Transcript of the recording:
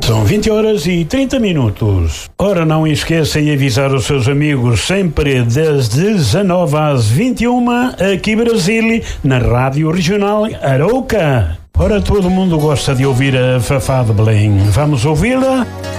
São 20h30. Ora, não esqueça de avisar os seus amigos sempre das 19 às 21 aqui Brasília, na Rádio Regional Arouca. Ora, todo mundo gosta de ouvir a Fafá de Belém. Vamos ouvi-la?